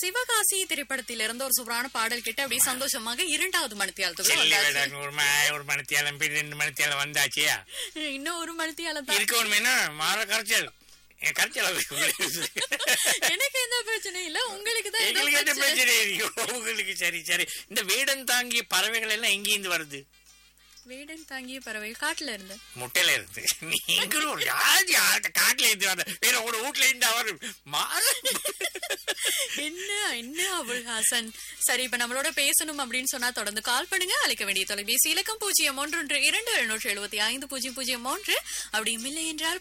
சிவகாசி திரைப்படத்திலிருந்து ஒரு சூப்பரான பாடல் கேட்டு அப்படியே சந்தோஷமாக இரண்டாவது ஒரு மணித்தியாலம் 2 மணித்தியாலம் வந்தாச்சியா இன்னும் ஒரு மணித்தியாலம் இருக்கணுமேனா மாற கரைச்சல் எனக்கு எந்த பிரச்சனையும் இல்ல, உங்களுக்கு தான் எங்களுக்கு என்ன பிரச்சனை உங்களுக்கு. சரி சரி, இந்த வேடன் தாங்கிய பறவைகள் எல்லாம் எங்கிருந்து வருது? வேடன் தாங்கிய பறவை காட்டுல இருந்து, முட்டையில இருந்து. நீங்களும் காட்டுல இருந்து வந்த வேற ஒரு வீட்டுல இருந்து அவர் என்ன என்ன அபுல் ஹாசன். சரி, இப்ப நம்மளோட பேசணும் அப்படின்னு சொன்னா தொடர்ந்து கால் பண்ணுங்க. அழைக்க வேண்டிய தொலைபேசி இலக்கம் 0112 அப்படியும் இல்லை என்றால்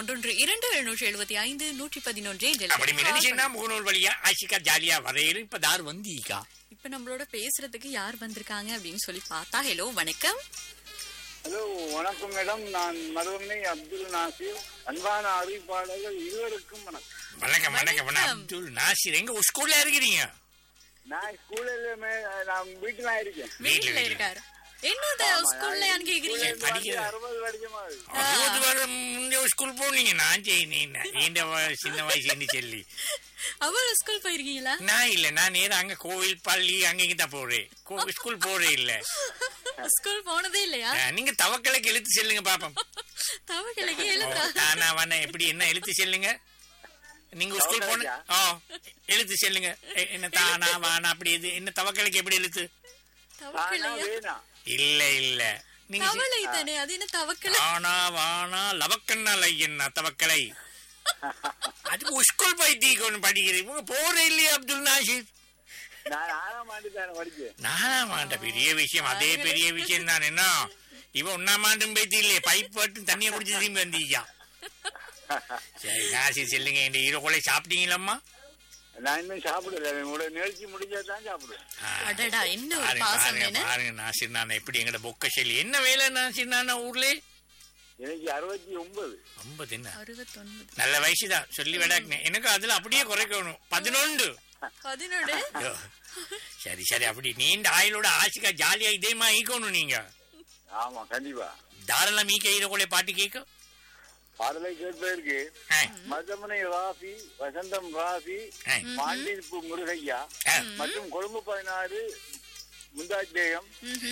0112 வழியா ஆஷிகா ஜாலியா வரையில. இப்ப தார் வந்தீக்கா, இப்ப நம்மளோட பேசுறதுக்கு யார் வந்திருக்காங்க அப்படின்னு சொல்லி பார்த்தா. ஹலோ, வணக்கம். ஹலோ, வணக்கம் மேடம். நான் மருவனை அப்துல் நாசிர். அன்பான அறிவிப்பாளர்கள் இருவருக்கும் வணக்கம். வணக்கம் வணக்கம் அப்துல் நாசிர். எங்க ஸ்கூல்ல இருக்கிறீங்க? நான் ஸ்கூல்ல நான் வீட்டுல இருக்கேன். வீட்டுல இருக்காரு. என்னது ஸ்கூல்ல கேக்குறீங்க? 60 வருஷமா 60 வருஷம் ஸ்கூல் போனீங்க. நான் சின்ன வயசு சொல்லி அவரு ஸ்கூல் போயிருக்கீங்களா? நான் இல்ல, நான் நேரம் அங்க கோவில் பள்ளி அங்க தான் போறேன். ஸ்கூல் போறே இல்ல. ஸ்கூல் போனதே இல்லையா? நீங்க தவக்கலைக்கு எழுத்து செல்லுங்க பாப்போம். தவக்கலைக்கு எழுத்தா? எப்படி என்ன எழுத்து செல்லுங்க? நீங்க ஸ்கூல் போன எழுத்து செல்லுங்க. என்ன தானா வானா அப்படி இது என்ன தவக்கலைக்கு எப்படி எழுத்து? இல்ல இல்ல, தவளை தானே, அது என்ன தவக்கலை? ஆனா வானா லவக்கண்ணலை என்ன தவக்கலை. அதுக்கு ஸ்கூல் போய் தீக்கொண்டு படிக்கிறீங்க போறே இல்லையா அப்துல் நாசிர்? நாலாம் ஆண்டு பெரிய விஷயம், அதே பெரிய விஷயம் தான். என்ன இவன் 1ஆம் ஆண்டும் போயிட்டு இல்லையே, பைப் போட்டு தண்ணியை குடிச்சு திரும்பி வந்தீங்க. சரி நாசிர் செல்லுங்க. இந்த ஹீரோ கொலை சாப்பிட்டீங்களம்மா? நான் இன்னும் சாப்பிடல, நிகழ்ச்சி முடிஞ்சாதான் சாப்பிடுவேன். பாருங்க நாசிர் நானா எப்படி எங்கட பொக்க செல்லி என்ன வேலை நாசிர் நானா ஊர்ல? எனக்கு 69. 50 என்ன 69? நல்ல வயசுதான் சொல்லி விடாக்குனே. எனக்கு அதுல அப்படியே குறைக்கணும். 11. சரி சரி, அப்படி நீண்ட ஆயுளோட ஆசிக்கா ஜாலியா இதேமா ஈக்கணும் நீங்க. ஆமா, கண்டிப்பா. தாராளம் ஈக்க ஹீரோ கொலை பாட்டு கேட்க பாடலை கேட்பதற்கு மதமனை ராசி, வசந்தம் ராசி, மாண்டிருப்பு முருகையா மற்றும் கொழும்பு 16 முந்தாஜ் பேகம்,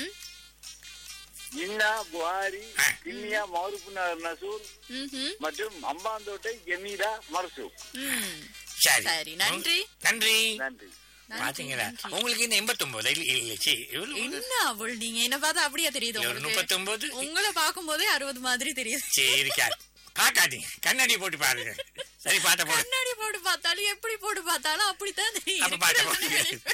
இன்னா புகாரி, கிண்ணியா மௌருப்புனார் நசூர் மற்றும் அம்பாந்தோட்டை ஜமீரா மர்சூ. சரி, நன்றி நன்றி நன்றி. பாத்தீங்களா, உங்களுக்கு இந்த 89 என்ன அவள் நீங்க என்ன பார்த்தா அப்படியா தெரியுது? 39 உங்களை பார்க்கும் போதே 60 மாதிரி தெரியுது. சரி, பாக்காதீங்க, கண்ணாடி போட்டு பாருங்க. சரி, பாட்ட போட்டு கண்ணாடி போட்டு பார்த்தாலும் எப்படி போட்டு பார்த்தாலும் அப்படித்தான் தெரியும்.